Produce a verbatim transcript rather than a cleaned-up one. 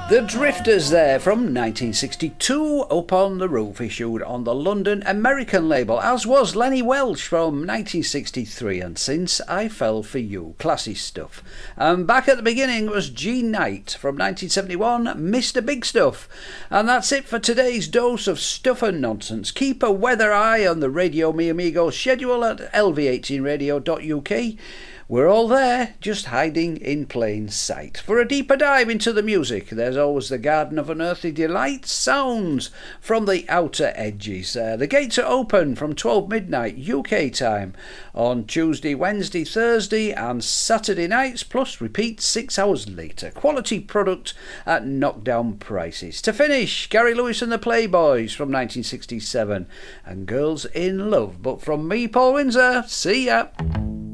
The Drifters there from nineteen sixty-two, Up on the Roof, issued on the London American label, as was Lenny Welch from nineteen sixty-three, and Since I Fell for You, classy stuff. And back at the beginning was G Knight from nineteen seventy-one, Mister Big Stuff. And that's it for today's dose of stuff and nonsense. Keep a weather eye on the Radio Mi Amigo schedule at L V eighteen radio dot U K. We're all there, just hiding in plain sight. For a deeper dive into the music, there's always the Garden of Unearthly Delight, sounds from the outer edges. Uh, the gates are open from twelve midnight U K time on Tuesday, Wednesday, Thursday and Saturday nights, plus repeat six hours later. Quality product at knockdown prices. To finish, Gary Lewis and the Playboys from nineteen sixty-seven and Girls in Love. But from me, Paul Windsor, see ya.